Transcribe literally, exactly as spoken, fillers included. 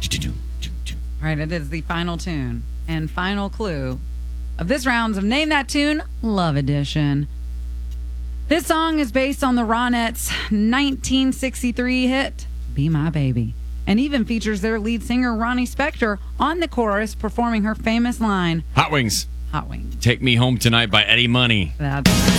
All right, it is the final tune and final clue of this round's of Name That Tune Love Edition. This song is based on the Ronettes' nineteen sixty-three hit, Be My Baby, and even features their lead singer, Ronnie Spector, on the chorus performing her famous line, Hot Wings. Hot Wings. Take Me Home Tonight by Eddie Money. That's